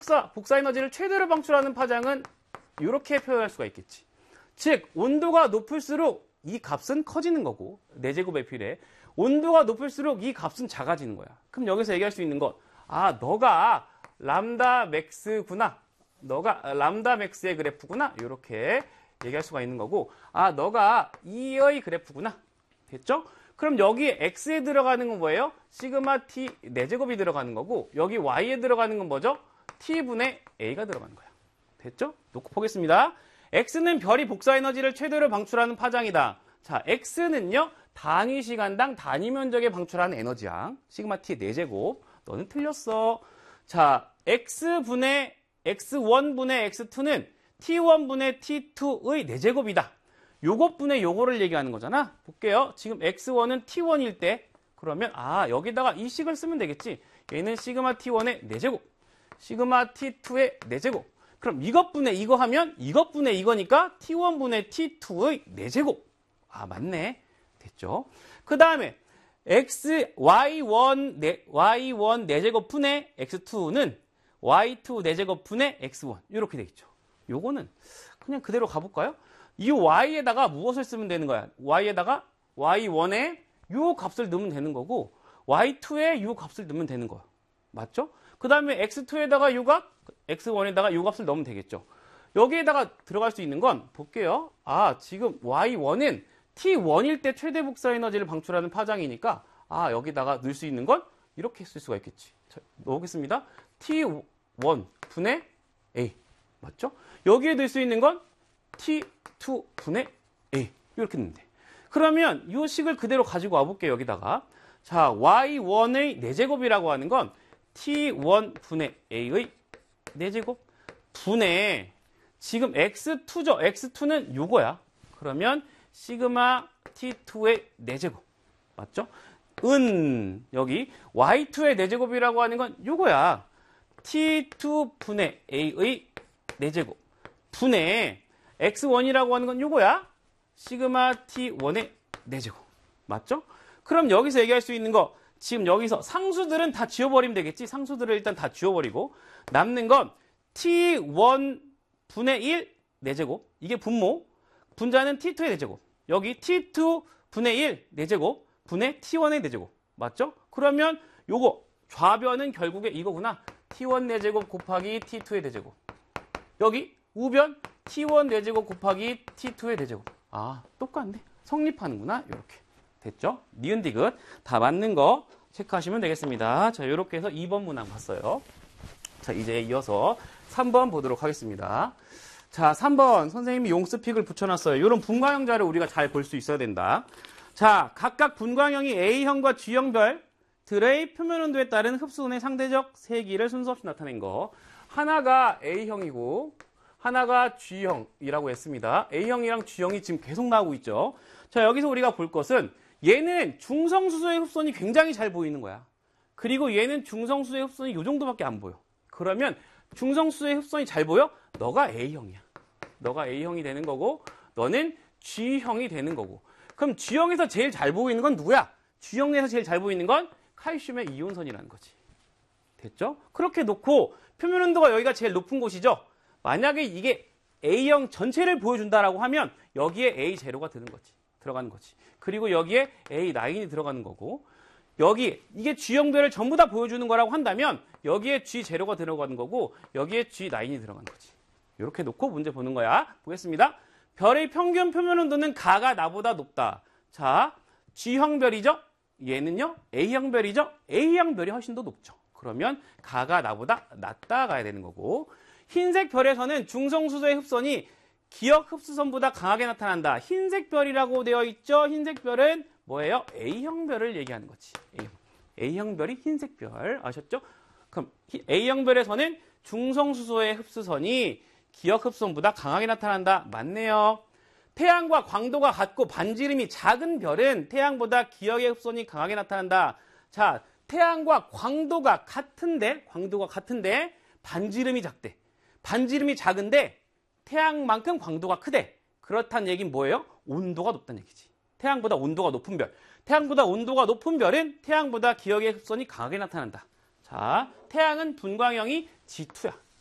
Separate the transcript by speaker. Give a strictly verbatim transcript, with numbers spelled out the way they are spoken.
Speaker 1: 복사, 복사 에너지를 최대로 방출하는 파장은 이렇게 표현할 수가 있겠지. 즉 온도가 높을수록 이 값은 커지는 거고 네 제곱에 비례 온도가 높을수록 이 값은 작아지는 거야. 그럼 여기서 얘기할 수 있는 건 아 너가 람다 맥스구나. 너가 람다 맥스의 그래프구나. 이렇게 얘기할 수가 있는 거고 아 너가 E의 그래프구나. 됐죠? 그럼 여기 X에 들어가는 건 뭐예요? 시그마 T 네 제곱이 들어가는 거고 여기 Y에 들어가는 건 뭐죠? T분의 A가 들어가는 거야. 됐죠? 놓고 보겠습니다. X는 별이 복사 에너지를 최대로 방출하는 파장이다. 자, X는요. 단위 시간당 단위 면적에 방출하는 에너지야. 시그마 T 네 제곱. 너는 틀렸어. 자, X분의 엑스원분의 엑스투는 T원분의 T투의 네 제곱이다. 요것분의 요거를 얘기하는 거잖아. 볼게요. 지금 엑스원은 T원일 때 그러면 아 여기다가 이 식을 쓰면 되겠지. 얘는 시그마 T원의 네 제곱. 시그마 T투의 네 제곱. 그럼 이것분의 이거 하면 이것분의 이거니까 T원분의 T투의 네 제곱. 아 맞네. 됐죠? 그 다음에 X, 와이원, 네, 와이원 네 제곱 분의 엑스투는 와이투 네 제곱 분의 엑스원. 이렇게 되겠죠. 요거는 그냥 그대로 가볼까요? 이 Y에다가 무엇을 쓰면 되는 거야? Y에다가 와이원에 요 값을 넣으면 되는 거고 와이투에 요 값을 넣으면 되는 거야. 맞죠? 그 다음에 엑스투에다가 요 값, 엑스원에다가 요 값을 넣으면 되겠죠. 여기에다가 들어갈 수 있는 건 볼게요. 아 지금 와이원은 T원일 때 최대 복사 에너지를 방출하는 파장이니까 아 여기다가 넣을 수 있는 건 이렇게 쓸 수가 있겠지. 자, 넣겠습니다. T원 분의 A. 맞죠? 여기에 넣을 수 있는 건 T투 분의 A. 이렇게 넣으면 돼. 그러면 이 식을 그대로 가지고 와볼게요. 여기다가. 자, 와이원의 네 제곱이라고 하는 건 T원 분의 A의 네 제곱 분의 지금 엑스투죠. 엑스투는 요거야. 그러면 시그마 T투의 네 제곱. 맞죠? 은 여기 와이투의 네 제곱이라고 하는 건 요거야. T투 분의 A의 네 제곱 분의 엑스원이라고 하는 건 요거야. 시그마 T원의 네 제곱. 맞죠? 그럼 여기서 얘기할 수 있는 거 지금 여기서 상수들은 다 지워버리면 되겠지. 상수들을 일단 다 지워버리고 남는 건 T원 분의 일 네 제곱. 이게 분모. 분자는 T투의 네 제곱. 여기 T투 분의 일 네 제곱 분의 T원의 네 제곱. 맞죠? 그러면 요거 좌변은 결국에 이거구나. T원 네 제곱 곱하기 T투의 네 제곱. 여기 우변 T원 네 제곱 곱하기 T투의 네 제곱. 아 똑같네. 성립하는구나. 이렇게 됐죠? 니은 디귿 다 맞는 거 체크하시면 되겠습니다. 자 이렇게 해서 이 번 문항 봤어요. 자 이제 이어서 삼 번 보도록 하겠습니다. 자, 삼 번 선생님이 용스픽을 붙여놨어요. 이런 분광형자를 우리가 잘 볼 수 있어야 된다. 자, 각각 분광형이 A형과 G형별들의 표면 온도에 따른 흡수온의 상대적 세기를 순서 없이 나타낸 거. 하나가 A형이고 하나가 G형이라고 했습니다. A형이랑 G형이 지금 계속 나오고 있죠. 자, 여기서 우리가 볼 것은 얘는 중성수소의 흡수온이 굉장히 잘 보이는 거야. 그리고 얘는 중성수소의 흡수온이 이 정도밖에 안 보여. 그러면 중성수소의 흡수온이 잘 보여? 너가 A형이야. 너가 A형이 되는 거고 너는 G형이 되는 거고. 그럼 G형에서 제일 잘 보이는 건 누구야? G형에서 제일 잘 보이는 건 칼슘의 이온선이라는 거지. 됐죠? 그렇게 놓고 표면 온도가 여기가 제일 높은 곳이죠. 만약에 이게 A형 전체를 보여준다라고 하면 여기에 A 제로가 드는 거지. 들어가는 거지. 그리고 여기에 A 나인이 들어가는 거고 여기 이게 G형별을 전부 다 보여주는 거라고 한다면 여기에 G 제로가 들어가는 거고 여기에 G 나인이 들어가는 거지. 이렇게 놓고 문제 보는 거야. 보겠습니다. 별의 평균 표면 온도는 가가 나보다 높다. 자, G형별이죠? 얘는요? A형별이죠? A형별이 훨씬 더 높죠. 그러면 가가 나보다 낮다 가야 되는 거고 흰색 별에서는 중성수소의 흡선이 기역 흡수선보다 강하게 나타난다. 흰색 별이라고 되어 있죠? 흰색 별은 뭐예요? A형별을 얘기하는 거지. A형. A형별이 흰색 별. 아셨죠? 그럼 A형별에서는 중성수소의 흡수선이 기역 흡수선보다 강하게 나타난다. 맞네요. 태양과 광도가 같고 반지름이 작은 별은 태양보다 기역의 흡수선이 강하게 나타난다. 자, 태양과 광도가 같은데, 광도가 같은데 반지름이 작대. 반지름이 작은데 태양만큼 광도가 크대. 그렇다는 얘기는 뭐예요? 온도가 높다는 얘기지. 태양보다 온도가 높은 별. 태양보다 온도가 높은 별은 태양보다 기역의 흡선이 강하게 나타난다. 자, 태양은 분광형이 지 투야.